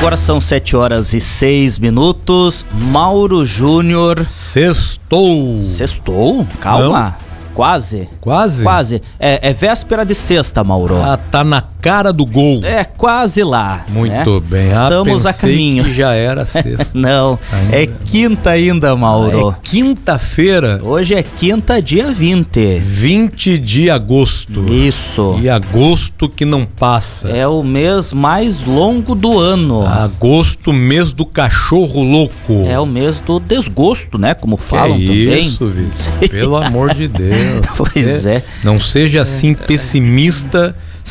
Agora são 7h06. Mauro Júnior. Sextou. Sextou? Calma. Não? Quase. Quase? Quase. É véspera de sexta, Mauro. Ah, tá na cara do gol. É quase lá. Muito bem. Estamos a caminho. Que já era sexta. Não, ainda. É quinta ainda, Mauro. É quinta-feira. Hoje é quinta, dia 20. 20 de agosto. Isso. E agosto que não passa. É o mês mais longo do ano. Agosto, mês do cachorro louco. É o mês do desgosto, né? Como falam também. Isso, Vitor. Pelo amor de Deus. Pois é. Não seja assim pessimista.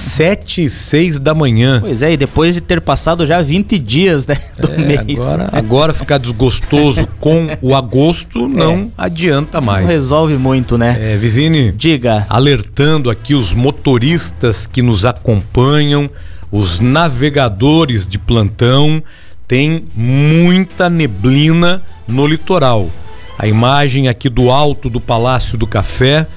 7h06 da manhã. Pois é, e depois de ter passado já 20 dias, né, do mês. Agora ficar desgostoso com o agosto não adianta mais. Não resolve muito, né? Vizini, diga. Alertando aqui os motoristas que nos acompanham, os navegadores de plantão, tem muita neblina no litoral. A imagem aqui do alto do Palácio do Café,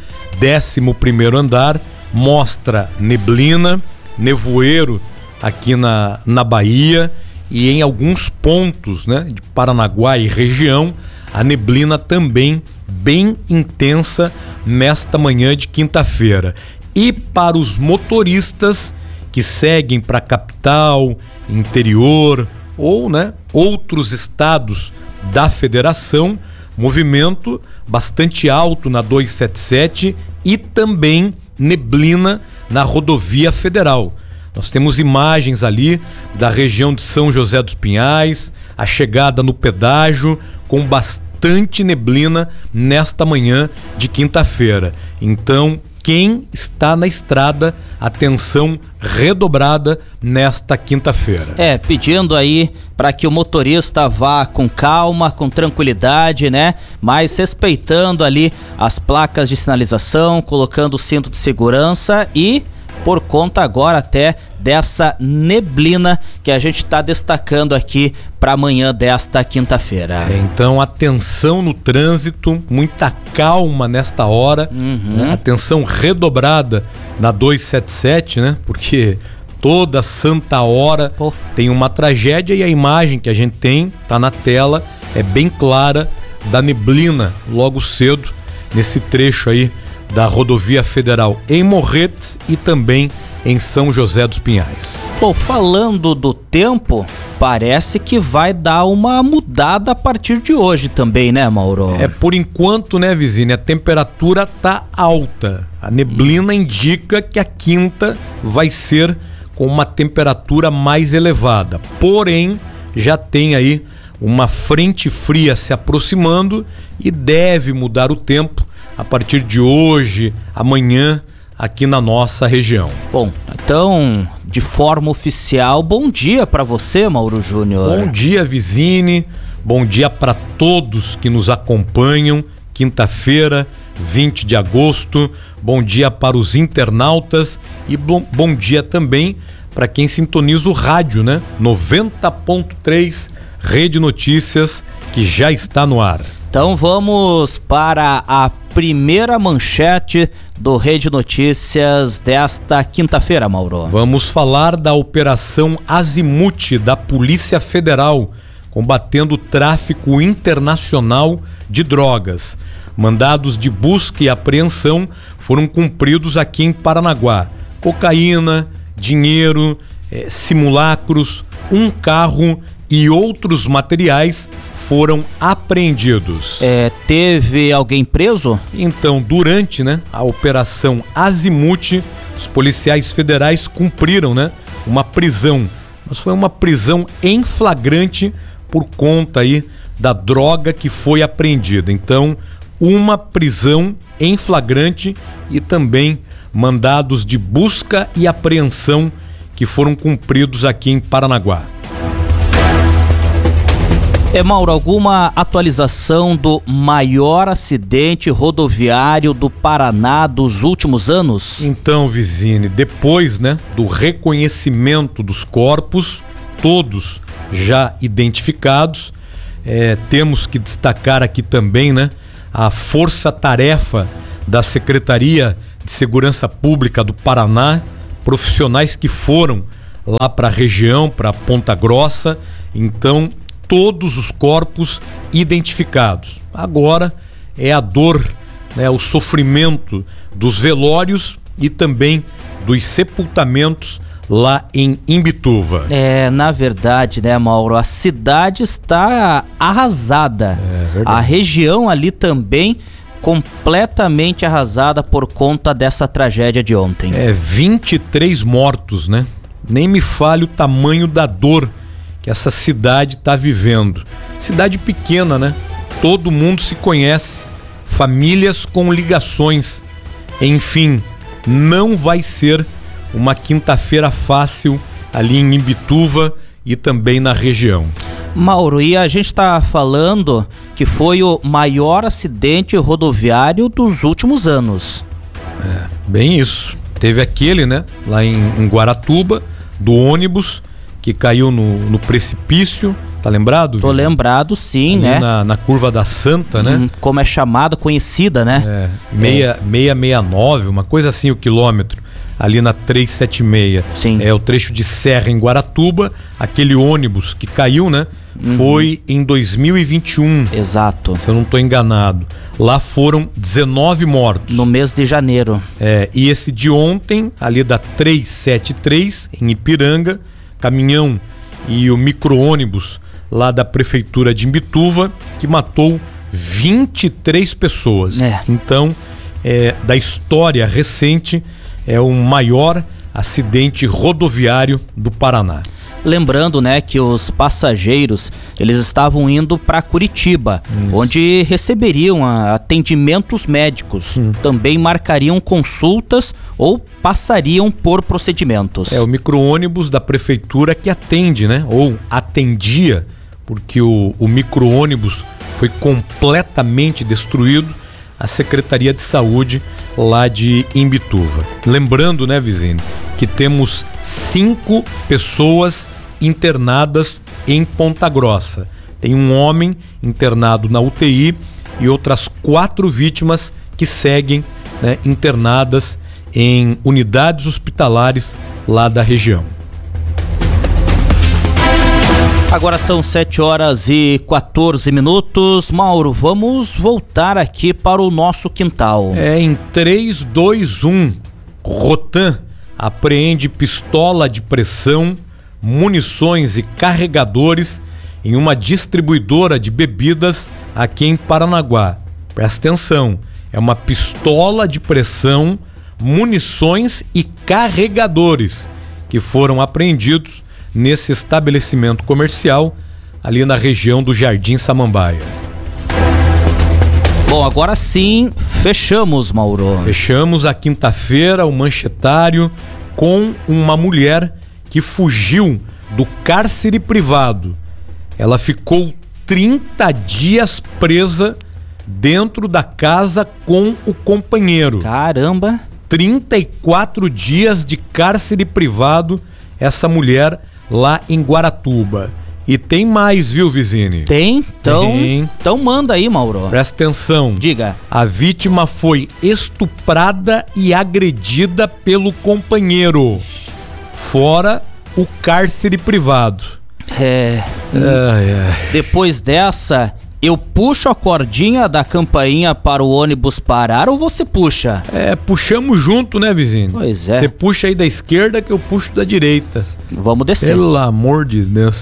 11º andar, mostra neblina, nevoeiro aqui na Bahia e em alguns pontos, né, de Paranaguá e região, a neblina também bem intensa nesta manhã de quinta-feira. E para os motoristas que seguem para a capital, interior ou, né, outros estados da federação, movimento bastante alto na 277 e também neblina na rodovia federal. Nós temos imagens ali da região de São José dos Pinhais, a chegada no pedágio com bastante neblina nesta manhã de quinta-feira. Então, quem está na estrada, atenção redobrada nesta quinta-feira. Pedindo aí para que o motorista vá com calma, com tranquilidade, né? Mas respeitando ali as placas de sinalização, colocando o cinto de segurança e por conta agora até dessa neblina que a gente está destacando aqui para amanhã desta quinta-feira. Então, atenção no trânsito, muita calma nesta hora, né? Atenção redobrada na 277, né? Porque toda santa hora tem uma tragédia e a imagem que a gente tem, tá na tela, é bem clara da neblina logo cedo nesse trecho aí da rodovia federal em Morretes e também em São José dos Pinhais. Bom, falando do tempo, parece que vai dar uma mudada a partir de hoje também, né, Mauro? Por enquanto, né, Vizini, a temperatura tá alta. A neblina indica que a quinta vai ser com uma temperatura mais elevada. Porém, já tem aí uma frente fria se aproximando e deve mudar o tempo a partir de hoje, amanhã, aqui na nossa região. Bom, então, de forma oficial, bom dia para você, Mauro Júnior. Bom dia, Vizini. Bom dia para todos que nos acompanham. Quinta-feira, 20 de agosto. Bom dia para os internautas e bom dia também para quem sintoniza o rádio, né? 90.3 Rede Notícias, que já está no ar. Então vamos para a primeira manchete do Rede Notícias desta quinta-feira, Mauro. Vamos falar da Operação Azimuth da Polícia Federal, combatendo o tráfico internacional de drogas. Mandados de busca e apreensão foram cumpridos aqui em Paranaguá. Cocaína, dinheiro, simulacros, um carro e outros materiais foram apreendidos. Teve alguém preso? Então, durante, né, a Operação Azimuth, os policiais federais cumpriram, né, uma prisão. Mas foi uma prisão em flagrante por conta aí da droga que foi apreendida. Então, uma prisão em flagrante e também mandados de busca e apreensão que foram cumpridos aqui em Paranaguá. Mauro, alguma atualização do maior acidente rodoviário do Paraná dos últimos anos? Então, Vizini, depois, né, do reconhecimento dos corpos, todos já identificados, temos que destacar aqui também, né, a força-tarefa da Secretaria de Segurança Pública do Paraná, profissionais que foram lá para a região, para Ponta Grossa. Então, todos os corpos identificados. Agora é a dor, né, o sofrimento dos velórios e também dos sepultamentos lá em Imbituva. Na verdade, né, Mauro, a cidade está arrasada. A região ali também completamente arrasada por conta dessa tragédia de ontem. 23 mortos, né? Nem me fale o tamanho da dor que essa cidade está vivendo. Cidade pequena, né? Todo mundo se conhece, famílias com ligações. Enfim, não vai ser uma quinta-feira fácil ali em Imbituva e também na região. Mauro, e a gente está falando que foi o maior acidente rodoviário dos últimos anos. Bem isso. Teve aquele, né, lá em Guaratuba, do ônibus que caiu no precipício, tá lembrado? Tô lembrado, sim, ali, né? Na curva da Santa, né? Como é chamada, conhecida, né? 669, uma coisa assim o quilômetro, ali na 376. Sim. É o trecho de serra em Guaratuba, aquele ônibus que caiu, né? Foi em 2021. Exato. Se eu não tô enganado. Lá foram 19 mortos. No mês de janeiro. E esse de ontem, ali da 373, em Ipiranga, caminhão e o micro-ônibus lá da prefeitura de Imbituva, que matou 23 pessoas. Então, da história recente, é o maior acidente rodoviário do Paraná. Lembrando, né, que os passageiros, eles estavam indo para Curitiba, onde receberiam atendimentos médicos, também marcariam consultas ou passariam por procedimentos. O micro-ônibus da prefeitura que atende, né, ou atendia, porque o micro-ônibus foi completamente destruído, a Secretaria de Saúde lá de Imbituva. Lembrando, né, Vizine, que temos 5 pessoas internadas em Ponta Grossa. Tem um homem internado na UTI e outras 4 vítimas que seguem, né, internadas em unidades hospitalares lá da região. Agora são 7h14. Mauro, vamos voltar aqui para o nosso quintal. Em 3, 2, 1, Rotan apreende pistola de pressão, munições e carregadores em uma distribuidora de bebidas aqui em Paranaguá. Presta atenção, é uma pistola de pressão, munições e carregadores que foram apreendidos nesse estabelecimento comercial ali na região do Jardim Samambaia. Bom, agora sim, fechamos, Mauro. Fechamos a quinta-feira, o manchetário, com uma mulher que fugiu do cárcere privado. Ela ficou 30 dias presa dentro da casa com o companheiro. Caramba! 34 dias de cárcere privado, essa mulher lá em Guaratuba. E tem mais, viu, Vizine? Tem? Então manda aí, Mauro. Presta atenção. Diga. A vítima foi estuprada e agredida pelo companheiro. Fora o cárcere privado. Depois dessa, eu puxo a cordinha da campainha para o ônibus parar ou você puxa? Puxamos junto, né, Vizinho? Pois é. Você puxa aí da esquerda que eu puxo da direita. Vamos descer. Pelo amor de Deus.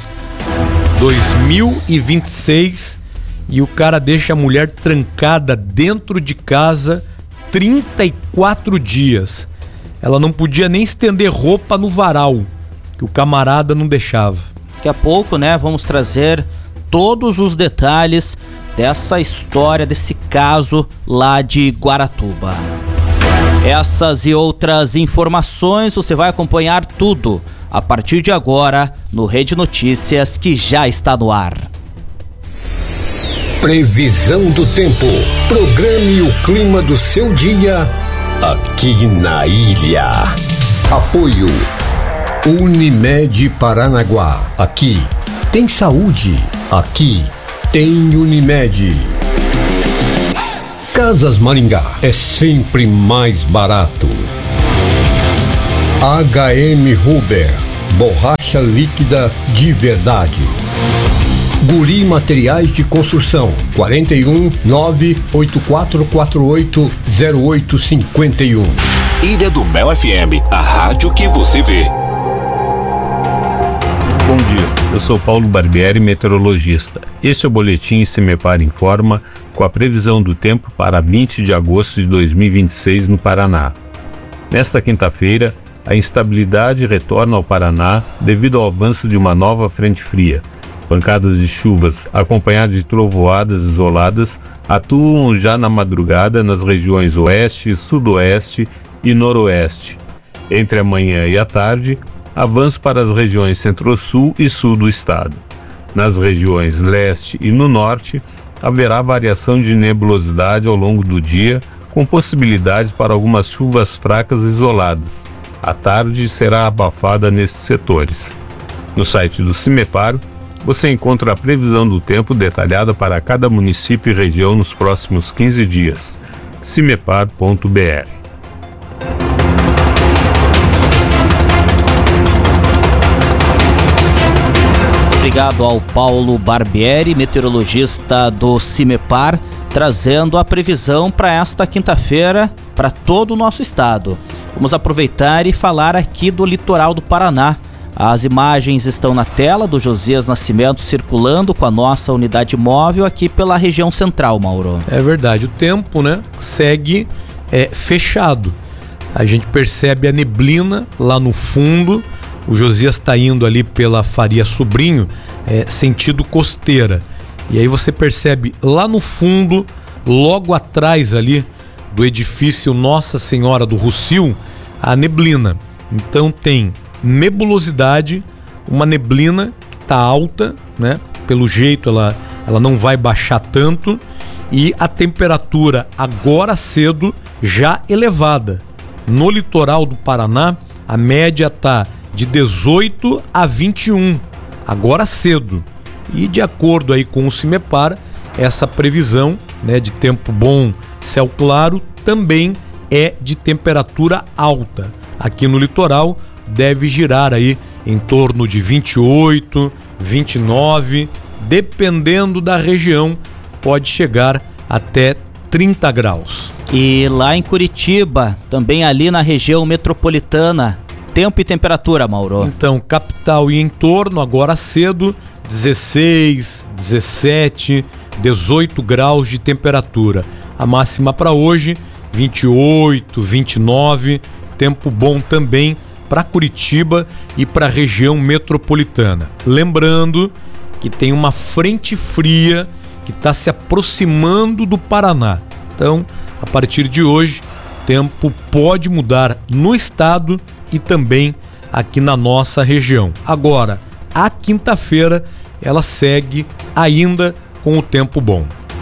2026 e o cara deixa a mulher trancada dentro de casa 34 dias. Ela não podia nem estender roupa no varal, que o camarada não deixava. Daqui a pouco, né, vamos trazer todos os detalhes dessa história, desse caso lá de Guaratuba. Essas e outras informações você vai acompanhar tudo a partir de agora no Rede Notícias, que já está no ar. Previsão do tempo. Programe o clima do seu dia aqui na ilha. Apoio Unimed Paranaguá. Aqui tem saúde. Aqui tem Unimed. Casas Maringá é sempre mais barato. HM Huber, borracha líquida de verdade. Guri Materiais de Construção, 41 98448 0851. Ilha do Mel FM, a rádio que você vê. Bom dia, eu sou Paulo Barbieri, meteorologista. Este é o Boletim CIMEPAR Informa, com a previsão do tempo para 20 de agosto de 2026 no Paraná. Nesta quinta-feira, a instabilidade retorna ao Paraná devido ao avanço de uma nova frente fria. Pancadas de chuvas, acompanhadas de trovoadas isoladas, atuam já na madrugada nas regiões oeste, sudoeste e noroeste. Entre a manhã e a tarde, avanço para as regiões centro-sul e sul do estado. Nas regiões leste e no norte, haverá variação de nebulosidade ao longo do dia, com possibilidade para algumas chuvas fracas isoladas. A tarde será abafada nesses setores. No site do CIMEPAR, você encontra a previsão do tempo detalhada para cada município e região nos próximos 15 dias. cimepar.br. Obrigado ao Paulo Barbieri, meteorologista do CIMEPAR, trazendo a previsão para esta quinta-feira para todo o nosso estado. Vamos aproveitar e falar aqui do litoral do Paraná. As imagens estão na tela do Josias Nascimento circulando com a nossa unidade móvel aqui pela região central, Mauro. É verdade, o tempo, segue fechado. A gente percebe a neblina lá no fundo. O Josias está indo ali pela Faria Sobrinho, sentido costeira. E aí você percebe lá no fundo, logo atrás ali do edifício Nossa Senhora do Rossio, a neblina. Então tem nebulosidade, uma neblina que está alta, pelo jeito ela não vai baixar tanto, e a temperatura agora cedo já elevada. No litoral do Paraná, a média está de 18 a 21, agora cedo. E de acordo aí com o CIMEPAR, essa previsão de tempo bom, céu claro, também é de temperatura alta. Aqui no litoral deve girar aí em torno de 28, 29, dependendo da região, pode chegar até 30 graus. E lá em Curitiba, também ali na região metropolitana, tempo e temperatura, Mauro? Então, capital e entorno, agora cedo, 16, 17, 18 graus de temperatura. A máxima para hoje, 28, 29, tempo bom também para Curitiba e para a região metropolitana. Lembrando que tem uma frente fria que está se aproximando do Paraná. Então, a partir de hoje, o tempo pode mudar no estado e também aqui na nossa região. Agora, a quinta-feira, ela segue ainda com o tempo bom.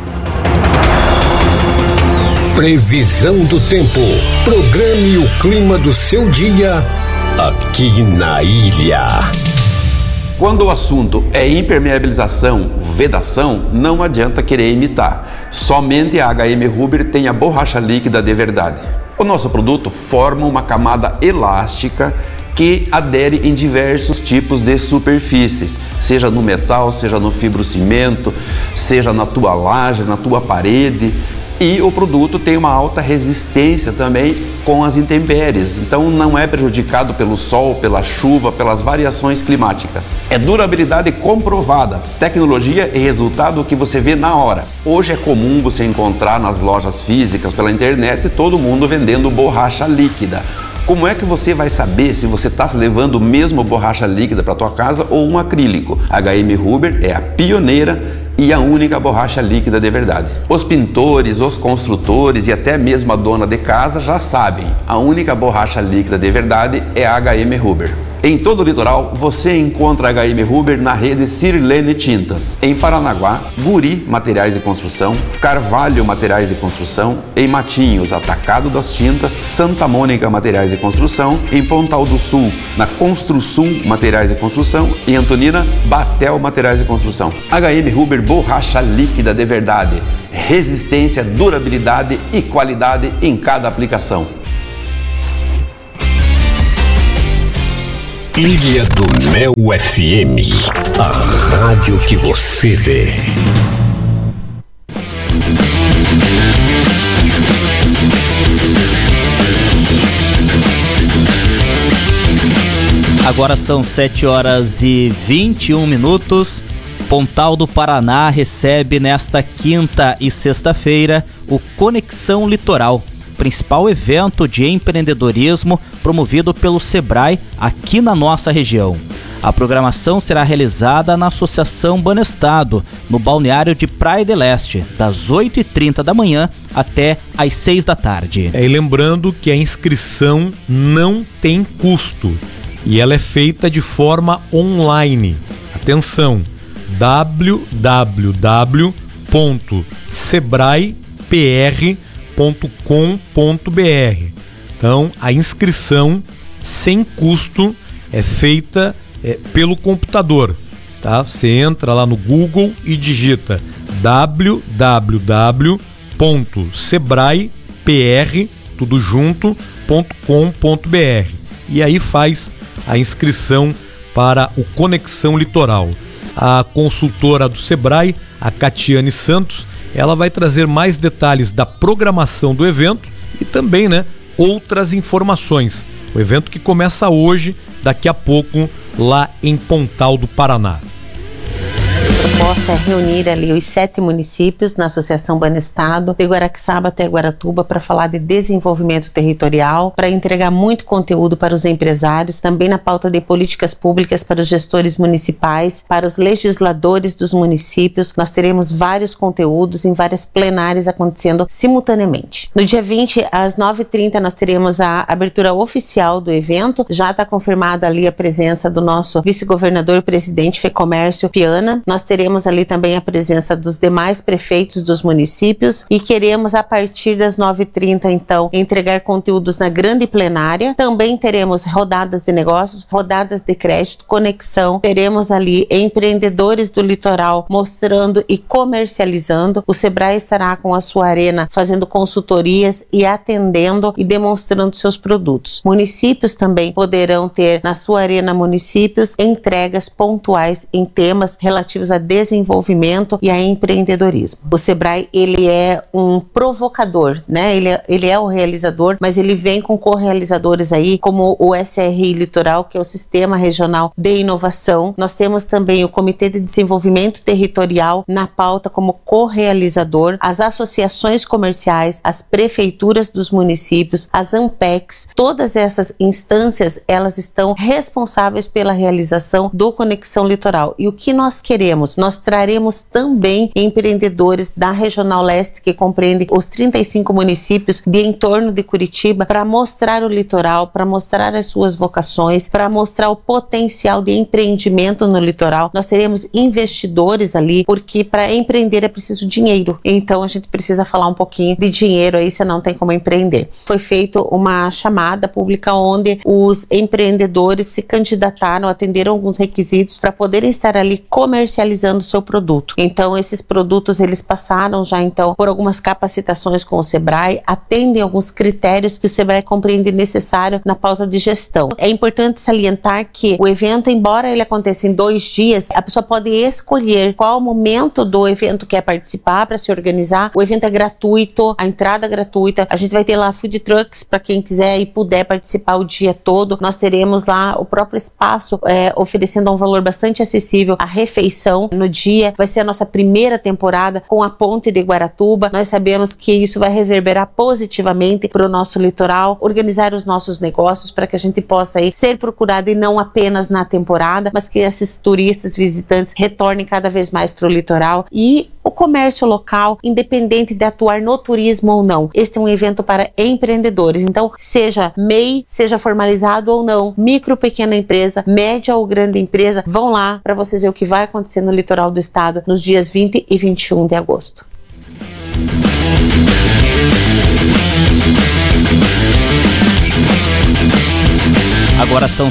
Previsão do tempo. Programe o clima do seu dia aqui na ilha. Quando o assunto é impermeabilização, vedação, não adianta querer imitar. Somente a HM Huber tem a borracha líquida de verdade. O nosso produto forma uma camada elástica que adere em diversos tipos de superfícies, seja no metal, seja no fibrocimento, seja na tua laje, na tua parede. E o produto tem uma alta resistência também com as intempéries, então não é prejudicado pelo sol, pela chuva, pelas variações climáticas. É durabilidade comprovada, tecnologia e resultado que você vê na hora. Hoje é comum você encontrar nas lojas físicas, pela internet, todo mundo vendendo borracha líquida. Como é que você vai saber se você está levando mesmo borracha líquida para tua casa ou um acrílico? A HM Huber é a pioneira e a única borracha líquida de verdade. Os pintores, os construtores e até mesmo a dona de casa já sabem, a única borracha líquida de verdade é a HM Huber. Em todo o litoral, você encontra a HM Huber na rede Sirlene Tintas. Em Paranaguá, Guri Materiais e Construção, Carvalho Materiais e Construção, em Matinhos, Atacado das Tintas, Santa Mônica Materiais e Construção, em Pontal do Sul, na Construsul Materiais e Construção, em Antonina, Batel Materiais e Construção. HM Huber borracha líquida de verdade, resistência, durabilidade e qualidade em cada aplicação. Ilha do Mel FM, a rádio que você vê. Agora são 7h21. Pontal do Paraná recebe nesta quinta e sexta-feira o Conexão Litoral, principal evento de empreendedorismo promovido pelo Sebrae aqui na nossa região. A programação será realizada na Associação Banestado, no balneário de Praia de Leste, das 8h30 da manhã até às 6 da tarde. E lembrando que a inscrição não tem custo e ela é feita de forma online. Atenção, www.sebraepr.com.br. Então, a inscrição sem custo é feita pelo computador, tá? Você entra lá no Google e digita www.sebraepr.com.br e aí faz a inscrição para o Conexão Litoral. A consultora do Sebrae, a Catiane Santos, ela vai trazer mais detalhes da programação do evento e também, outras informações. O evento que começa hoje, daqui a pouco, lá em Pontal do Paraná. A proposta é reunir ali os 7 municípios na Associação Banestado, de Guaraqueçaba até Guaratuba, para falar de desenvolvimento territorial, para entregar muito conteúdo para os empresários, também na pauta de políticas públicas para os gestores municipais, para os legisladores dos municípios. Nós teremos vários conteúdos em várias plenárias acontecendo simultaneamente. No dia 20, às 9h30, nós teremos a abertura oficial do evento. Já está confirmada ali a presença do nosso vice-governador e presidente FEComércio Piana. Nós teremos ali também a presença dos demais prefeitos dos municípios e queremos, a partir das 9h30, então, entregar conteúdos na grande plenária. Também teremos rodadas de negócios, rodadas de crédito, conexão. Teremos ali empreendedores do litoral mostrando e comercializando. O Sebrae estará com a sua arena fazendo consultorias e atendendo e demonstrando seus produtos. Municípios também poderão ter na sua arena municípios entregas pontuais em temas relativos a desenvolvimento e a empreendedorismo. O Sebrae, ele é um provocador, ele é o realizador, mas ele vem com co-realizadores aí, como o SRI Litoral, que é o Sistema Regional de Inovação. Nós temos também o Comitê de Desenvolvimento Territorial na pauta como co-realizador, as associações comerciais, as prefeituras dos municípios, as AMPECs, todas essas instâncias, elas estão responsáveis pela realização do Conexão Litoral. E o que nós queremos? Nós traremos também empreendedores da Regional Leste, que compreende os 35 municípios de entorno de Curitiba, para mostrar o litoral, para mostrar as suas vocações, para mostrar o potencial de empreendimento no litoral. Nós teremos investidores ali, porque para empreender é preciso dinheiro. Então a gente precisa falar um pouquinho de dinheiro aí, você não tem como empreender. Foi feita uma chamada pública onde os empreendedores se candidataram, atenderam alguns requisitos para poderem estar ali comercializando o seu produto. Então esses produtos, eles passaram já então por algumas capacitações com o Sebrae, atendem alguns critérios que o Sebrae compreende necessário na pauta de gestão. É importante salientar que o evento, embora ele aconteça em 2 dias, a pessoa pode escolher qual momento do evento quer participar para se organizar. O evento é gratuito, a entrada é gratuita, a gente vai ter lá food trucks para quem quiser e puder participar o dia todo. Nós teremos lá o próprio espaço oferecendo um valor bastante acessível a refeição no dia. Vai ser a nossa primeira temporada com a ponte de Guaratuba. Nós sabemos que isso vai reverberar positivamente para o nosso litoral, organizar os nossos negócios para que a gente possa aí ser procurado e não apenas na temporada, mas que esses turistas, visitantes retornem cada vez mais para o litoral. E o comércio local, independente de atuar no turismo ou não. Este é um evento para empreendedores. Então, seja MEI, seja formalizado ou não, micro, pequena empresa, média ou grande empresa, vão lá para vocês verem o que vai acontecer no litoral do estado nos dias 20 e 21 de agosto. Agora são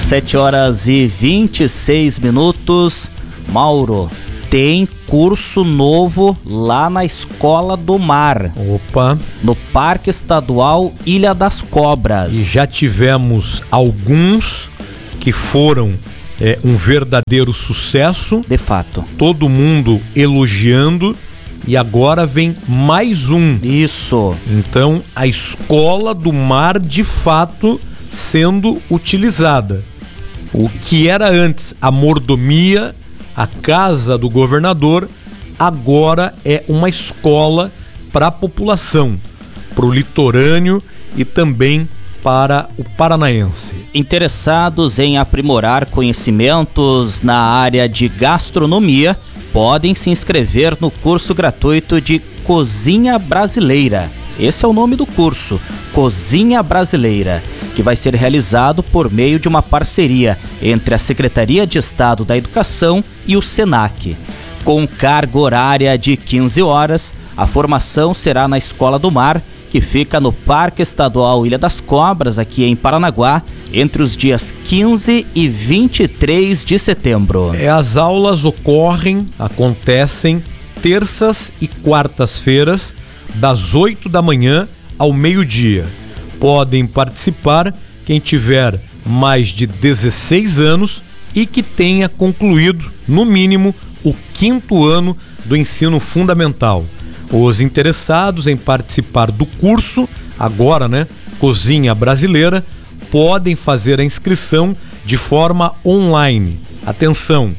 7h26. Mauro, tem curso novo lá na Escola do Mar. Opa! No Parque Estadual Ilha das Cobras. E já tivemos alguns que foram um verdadeiro sucesso. De fato. Todo mundo elogiando. E agora vem mais um. Isso. Então, a Escola do Mar, de fato, sendo utilizada. O que era antes a mordomia, a casa do governador, agora é uma escola para a população, para o litorâneo e também para o paranaense. Interessados em aprimorar conhecimentos na área de gastronomia, podem se inscrever no curso gratuito de Cozinha Brasileira. Esse é o nome do curso, Cozinha Brasileira, que vai ser realizado por meio de uma parceria entre a Secretaria de Estado da Educação e o SENAC. Com carga horária de 15 horas, a formação será na Escola do Mar, que fica no Parque Estadual Ilha das Cobras, aqui em Paranaguá, entre os dias 15 e 23 de setembro. As aulas acontecem terças e quartas-feiras, das 8 da manhã ao meio-dia. Podem participar quem tiver mais de 16 anos e que tenha concluído, no mínimo, o 5º ano do ensino fundamental. Os interessados em participar do curso, agora, Cozinha Brasileira, podem fazer a inscrição de forma online. Atenção,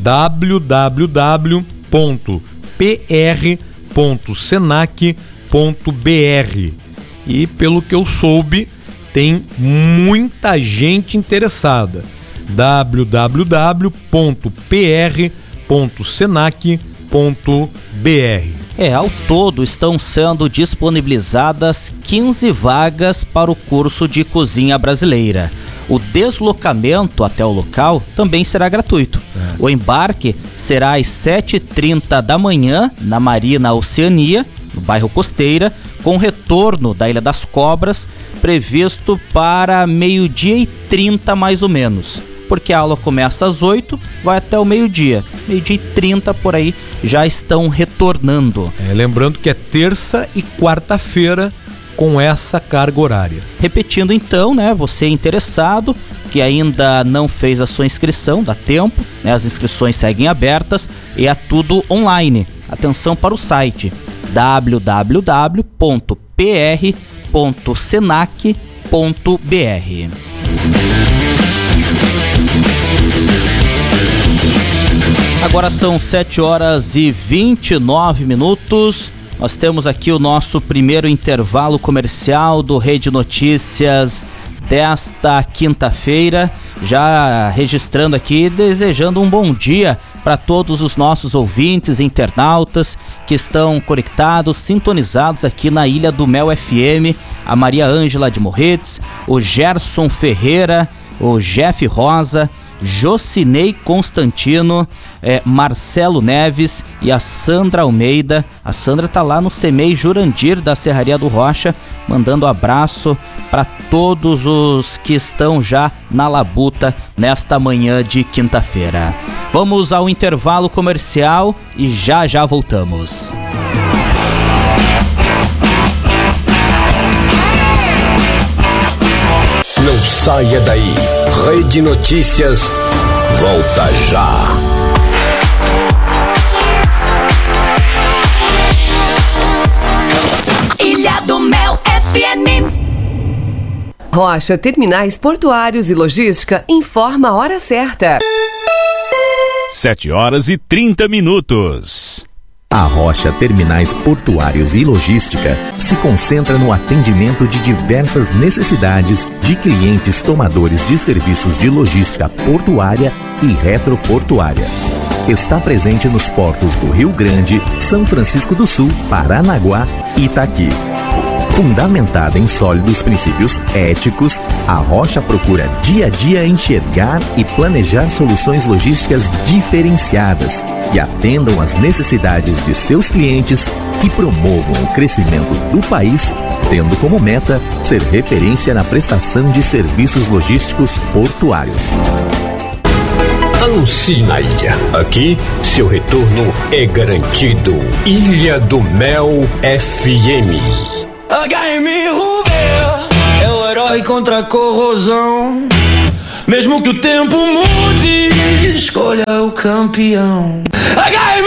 www.pr.senac.br. E pelo que eu soube, tem muita gente interessada. www.pr.senac.br. Ao todo estão sendo disponibilizadas 15 vagas para o curso de Cozinha Brasileira. O deslocamento até o local também será gratuito. O embarque será às 7h30 da manhã na Marina Oceania, no bairro Costeira, com retorno da Ilha das Cobras previsto para 12h30 mais ou menos. Porque a aula começa às 8, vai até o meio-dia. 12h30 por aí já estão retornando. Lembrando que é terça e quarta-feira com essa carga horária. Repetindo então, você interessado que ainda não fez a sua inscrição, dá tempo, as inscrições seguem abertas e é tudo online. Atenção para o site www.pr.senac.br. Agora são 7h29. Nós temos aqui o nosso primeiro intervalo comercial do Rede Notícias desta quinta-feira. Já registrando aqui, desejando um bom dia para todos os nossos ouvintes, internautas que estão conectados, sintonizados aqui na Ilha do Mel FM. A Maria Ângela de Morretes, o Gerson Ferreira, o Jeff Rosa, Jocinei Constantino, Marcelo Neves e a Sandra Almeida. A Sandra tá lá no CEMEI Jurandir da Serraria do Rocha, mandando abraço para todos os que estão já na labuta nesta manhã de quinta-feira. Vamos ao intervalo comercial e já voltamos. Não saia daí. Rede Notícias volta já. Ilha do Mel FM. Rocha Terminais Portuários e Logística informa a hora certa. 7h30. A Rocha Terminais Portuários e Logística se concentra no atendimento de diversas necessidades de clientes tomadores de serviços de logística portuária e retroportuária. Está presente nos portos do Rio Grande, São Francisco do Sul, Paranaguá e Itaqui. Fundamentada em sólidos princípios éticos, a Rocha procura dia a dia enxergar e planejar soluções logísticas diferenciadas que atendam às necessidades de seus clientes, que promovam o crescimento do país, tendo como meta ser referência na prestação de serviços logísticos portuários. Anuncie na ilha. Aqui, seu retorno é garantido. Ilha do Mel FM. HM Ruber é o herói contra a corrosão. Mesmo que o tempo mude, escolha o campeão.